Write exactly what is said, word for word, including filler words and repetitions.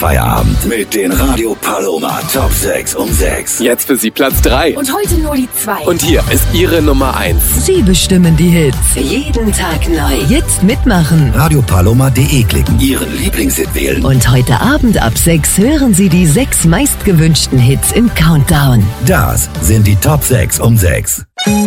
Feierabend mit den Radio Paloma Top sechs um sechs. Jetzt für Sie Platz drei. Und heute nur die zwei. Und hier ist Ihre Nummer eins. Sie bestimmen die Hits. Jeden Tag neu. Jetzt mitmachen. radio paloma punkt de klicken. Ihren Lieblingshit wählen. Und heute Abend ab sechs hören Sie die sechs meistgewünschten Hits im Countdown. Das sind die Top sechs um sechs.